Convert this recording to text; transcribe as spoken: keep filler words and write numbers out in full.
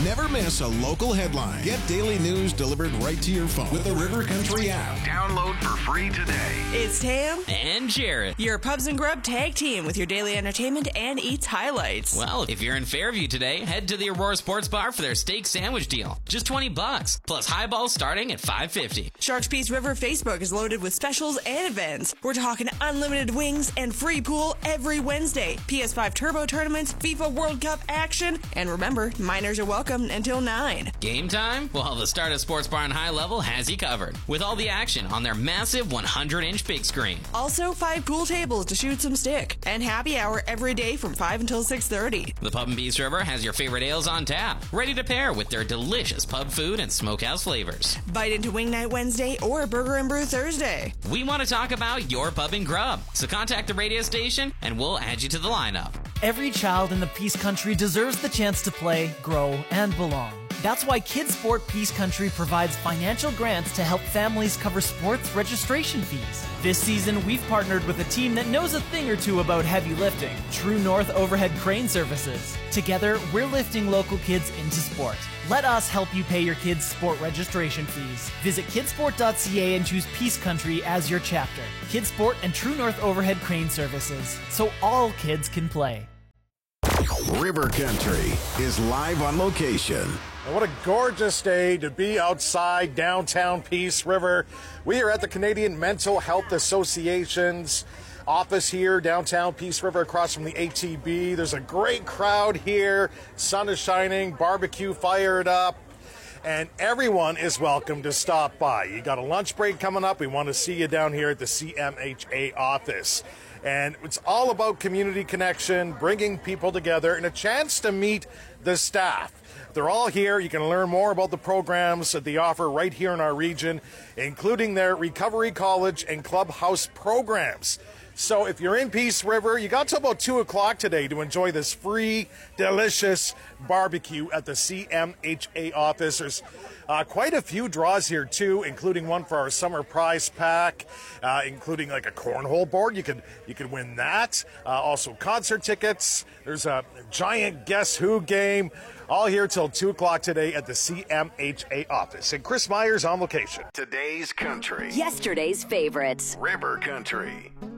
Never miss a local headline. Get daily news delivered right to your phone with the River Country app. Download for free today. It's Tam and Jared, your Pubs and Grub tag team with your daily entertainment and eats highlights. Well, if you're in Fairview today, head to the Aurora Sports Bar for their steak sandwich deal. Just twenty bucks, plus highballs starting at five fifty. Sharks Peace River Facebook is loaded with specials and events. We're talking unlimited wings and free pool every Wednesday. P S five Turbo tournaments, FIFA World Cup action, and remember, minors are welcome until nine. Game time? Well, the Stardust Sports Bar and High Level has you covered with all the action on their massive one hundred inch big screen. Also, five pool tables to shoot some stick, and happy hour every day from five until six thirty. The Pub and Peace River has your favorite ales on tap, ready to pair with their delicious pub food and smokehouse flavors. Bite into Wing Night Wednesday or Burger and Brew Thursday. We want to talk about your pub and grub, so contact the radio station and we'll add you to the lineup. Every child in the Peace Country deserves the chance to play, grow, and belong. That's why Kids Sport Peace Country provides financial grants to help families cover sports registration fees. This season, we've partnered with a team that knows a thing or two about heavy lifting, True North Overhead Crane Services. Together, we're lifting local kids into sport. Let us help you pay your kids' sport registration fees. Visit kidsport dot c a and choose Peace Country as your chapter. Kids Sport and True North Overhead Crane Services, so all kids can play. River Country is live on location. And what a gorgeous day to be outside downtown Peace River. We are at the Canadian Mental Health Association's office here, downtown Peace River, across from the A T B. There's a great crowd here. Sun is shining, barbecue fired up, and everyone is welcome to stop by. You got a lunch break coming up. We want to see you down here at the C M H A office. And it's all about community connection, bringing people together, and a chance to meet the staff. They're all here. You can learn more about the programs that they offer right here in our region, including their Recovery College and Clubhouse programs. So if you're in Peace River, you got till about two o'clock today to enjoy this free, delicious barbecue at the C M H A office. There's uh, quite a few draws here, too, including one for our summer prize pack, uh, including like a cornhole board. You could, you could win that. Uh, also concert tickets. There's a giant Guess Who game. All here till two o'clock today at the C M H A office. And Chris Myers on location. Today's country. Yesterday's favorites. River Country.